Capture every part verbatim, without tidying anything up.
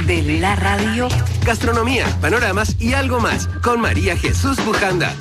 de la radio. Gastronomía, panoramas y algo más con María Jesús Bujanda.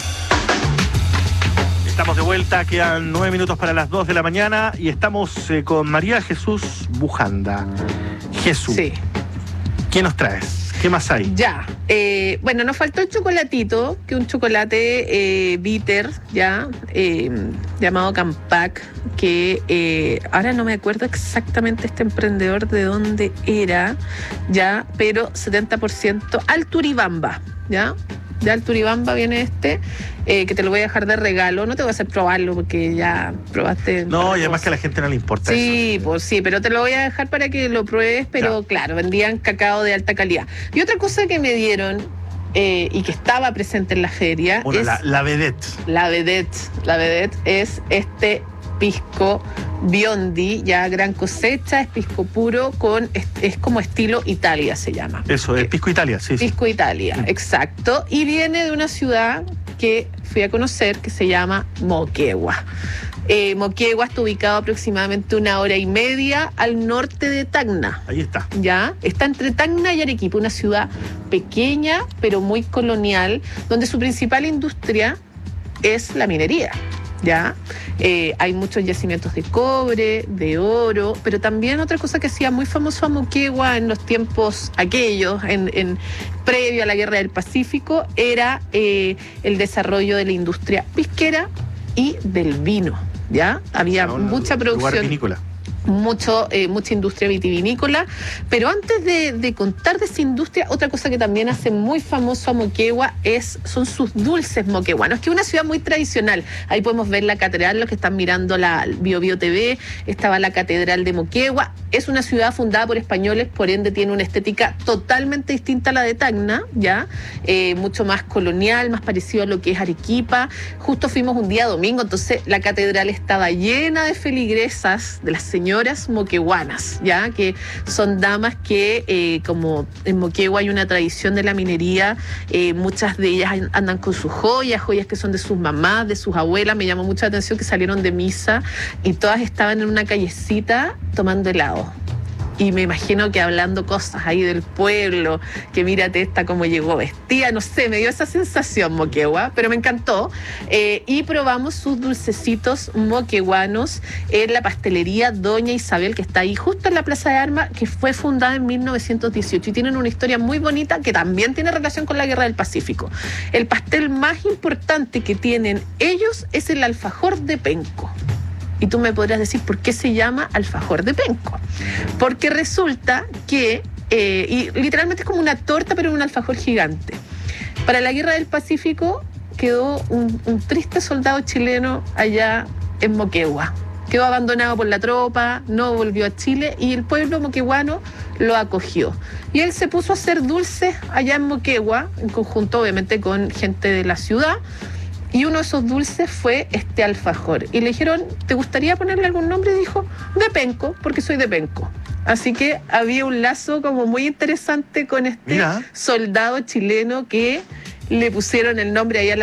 Estamos de vuelta, quedan nueve minutos para las dos de la mañana y estamos eh, con María Jesús Bujanda. Jesús, Sí. ¿qué nos traes? ¿Qué más hay? Ya, eh, bueno, nos faltó el chocolatito, que un chocolate eh, bitter, ya, eh, llamado Campac, que eh, ahora no me acuerdo exactamente este emprendedor de dónde era, ya, pero setenta por ciento Alturibamba, ya. De Alturibamba viene este, eh, que te lo voy a dejar de regalo. No te voy a hacer probarlo porque ya probaste. No, y además que a la gente no le importa Sí, eso. pues sí, pero te lo voy a dejar para que lo pruebes, pero Ya. claro, vendían cacao de alta calidad. Y otra cosa que me dieron eh, y que estaba presente en la feria Bueno, es la, la vedette. la vedette. La vedette es este pisco Biondi, ya gran cosecha, es pisco puro, con es, es como estilo Italia se llama. Eso, el Eh, Pisco Italia, sí. sí. Pisco Italia, Mm. exacto. Y viene de una ciudad que fui a conocer que se llama Moquegua. Eh, Moquegua está ubicado aproximadamente una hora y media al norte de Tacna. Ahí está. ¿Ya? Está entre Tacna y Arequipa, una ciudad pequeña pero muy colonial, donde su principal industria es la minería. ¿Ya? Eh, hay muchos yacimientos de cobre, de oro, pero también otra cosa que hacía muy famoso a Moquegua en los tiempos aquellos, en, en previo a la Guerra del Pacífico, era eh, el desarrollo de la industria pisquera y del vino. ¿Ya? Había O sea, un mucha lugar producción. vinícola. Mucho, eh, mucha industria vitivinícola, pero antes de, de contar de esa industria, otra cosa que también hace muy famoso a Moquegua es, son sus dulces moqueguanos, que es una ciudad muy tradicional. Ahí podemos ver la catedral, los que están mirando la Bio Bio T V, estaba la catedral de Moquegua. Es una ciudad fundada por españoles, por ende tiene una estética totalmente distinta a la de Tacna, ¿ya? Eh, mucho más colonial, más parecido a lo que es Arequipa. Justo fuimos un día domingo, entonces la catedral estaba llena de feligresas, de las señoras moqueguanas, ya que son damas que, eh, como en Moquegua hay una tradición de la minería, eh, muchas de ellas andan con sus joyas, joyas que son de sus mamás, de sus abuelas. Me llamó mucho la atención que salieron de misa y todas estaban en una callecita tomando helado. Y me imagino que hablando cosas ahí del pueblo, que mírate esta cómo llegó vestida, no sé, me dio esa sensación Moquegua, pero me encantó. Eh, y probamos sus dulcecitos moqueguanos en la pastelería Doña Isabel, que está ahí justo en la Plaza de Armas, que fue fundada en mil novecientos dieciocho y tienen una historia muy bonita que también tiene relación con la Guerra del Pacífico. El pastel más importante que tienen ellos es el alfajor de penco. Y tú me podrás decir por qué se llama alfajor de penco. Porque resulta que, eh, y literalmente es como una torta, pero un alfajor gigante. Para la Guerra del Pacífico quedó un, un triste soldado chileno allá en Moquegua. Quedó abandonado por la tropa, no volvió a Chile y el pueblo moqueguano lo acogió. Y él se puso a hacer dulces allá en Moquegua, en conjunto obviamente con gente de la ciudad. Y uno de esos dulces fue este alfajor. Y le dijeron, ¿te gustaría ponerle algún nombre? Y dijo, de penco, porque soy de penco. Así que había un lazo como muy interesante con este Mira. soldado chileno que le pusieron el nombre ahí al